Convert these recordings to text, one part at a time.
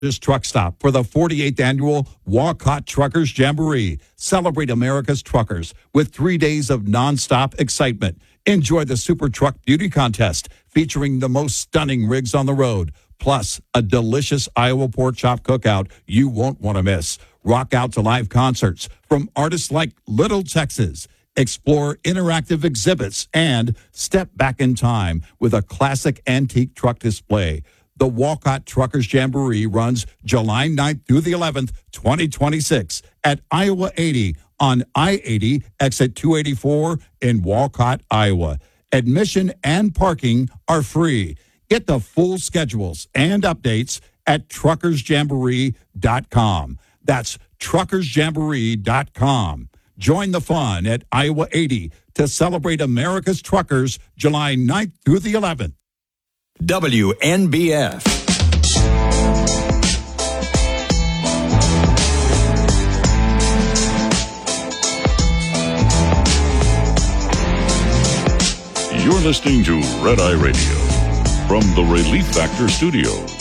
This truck stop for the 48th annual Walcott Truckers Jamboree. Celebrate America's truckers with 3 days of nonstop excitement. Enjoy the Super Truck Beauty Contest featuring the most stunning rigs on the road, plus a delicious Iowa pork chop cookout you won't want to miss. Rock out to live concerts from artists like Little Texas. Explore interactive exhibits and step back in time with a classic antique truck display. The Walcott Truckers Jamboree runs July 9th through the 11th, 2026 at Iowa 80 on I-80, exit 284 in Walcott, Iowa. Admission and parking are free. Get the full schedules and updates at truckersjamboree.com. That's truckersjamboree.com. Join the fun at Iowa 80 to celebrate America's truckers July 9th through the 11th. WNBF. You're listening to Red Eye Radio from the Relief Factor Studios.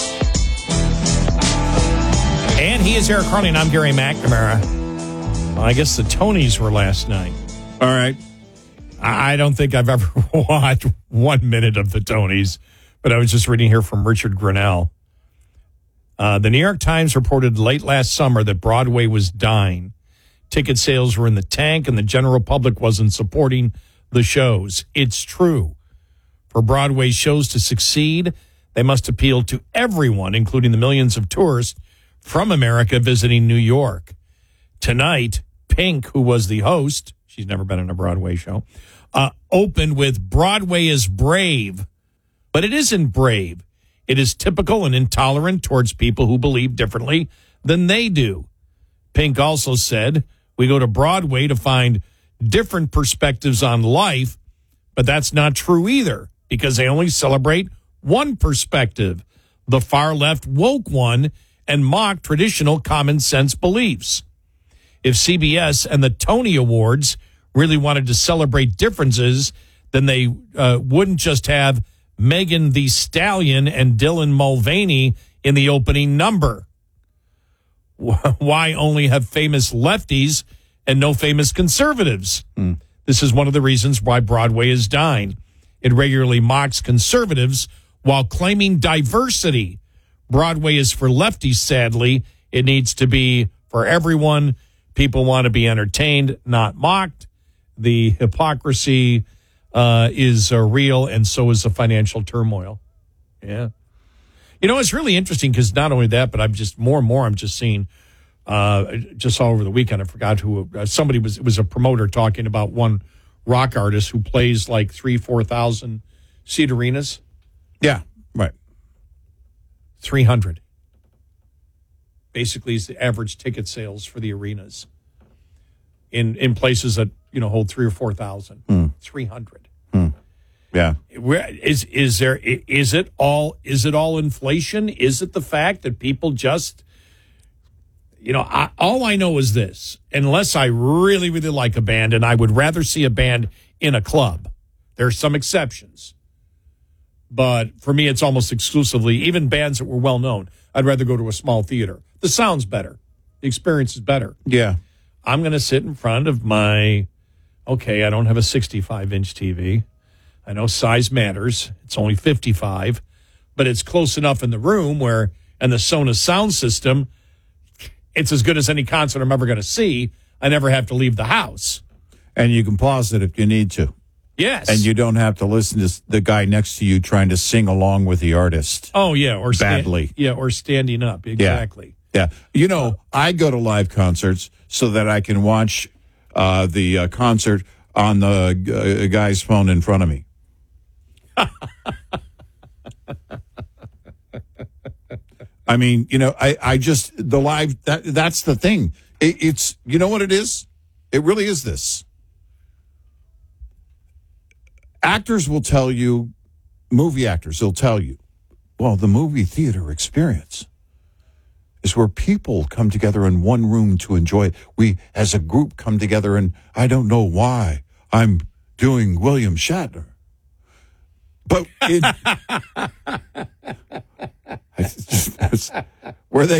And he is Eric Cronin. I'm Gary McNamara. Well, I guess the Tonys were last night. All right. I don't think I've ever watched 1 minute of the Tonys. But I was just reading here from Richard Grinnell. The New York Times reported late last summer that Broadway was dying. Ticket sales were in the tank and the general public wasn't supporting the shows. It's true. For Broadway shows to succeed, they must appeal to everyone, including the millions of tourists from America visiting New York. Tonight, Pink, who was the host, she's never been in a Broadway show, opened with Broadway is Brave. But it isn't brave. It is typical and intolerant towards people who believe differently than they do. Pink also said, we go to Broadway to find different perspectives on life, but that's not true either because they only celebrate one perspective, the far left woke one, and mock traditional common sense beliefs. If CBS and the Tony Awards really wanted to celebrate differences, then they wouldn't just have Megan Thee Stallion and Dylan Mulvaney in the opening number. Why only have famous lefties and no famous conservatives? This is one of the reasons why Broadway is dying. It regularly mocks conservatives while claiming diversity. Broadway is for lefties, sadly. It needs to be for everyone. People want to be entertained, not mocked. The hypocrisy is real, and so is the financial turmoil. Yeah. You know, it's really interesting because not only that, but I'm just more and more I'm just seeing, just saw over the weekend, I forgot who, somebody was a promoter talking about one rock artist who plays like 4,000 seat arenas. Yeah, right. 300. Basically is the average ticket sales for the arenas in places that, hold 3,000 or 4,000. 300. Yeah. Is it all inflation? Is it the fact that people just, all I know is this, unless I really, really like a band, and I would rather see a band in a club. There are some exceptions. But for me, it's almost exclusively, even bands that were well known, I'd rather go to a small theater. The sound's better. The experience is better. Yeah. I'm going to sit in front of my, I don't have a 65-inch TV. I know size matters. It's only 55, but it's close enough in the room where, and the Sonos sound system, it's as good as any concert I'm ever going to see. I never have to leave the house. And you can pause it if you need to. Yes. And you don't have to listen to the guy next to you trying to sing along with the artist. Oh, yeah. Or badly. Or standing up. Exactly. Yeah. I go to live concerts so that I can watch the concert on the guy's phone in front of me. I mean, I just, the live, that's the thing. It's, you know what it is? It really is this. Actors will tell you, movie actors will tell you, well, the movie theater experience is where people come together in one room to enjoy it. We, as a group, come together, and I don't know why I'm doing William Shatner. But were they